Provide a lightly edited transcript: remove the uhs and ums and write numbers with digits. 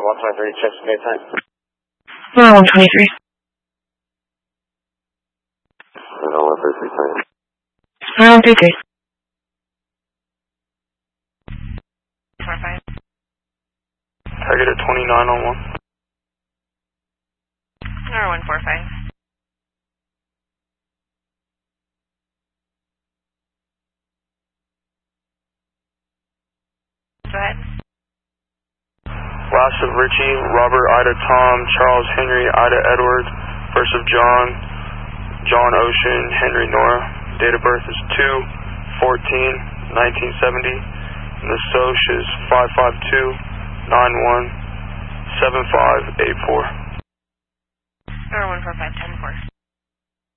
123, check space time. 123. 133 time. 133. 45. Target at 29 on 1. 145. Go ahead. Last of Richie, Robert, Ida, Tom, Charles, Henry, Ida, Edward. First of John, John, Ocean, Henry, Nora. Date of birth is 2/14/1970. And the SOCH is 552-91-7584. 145, 10-4.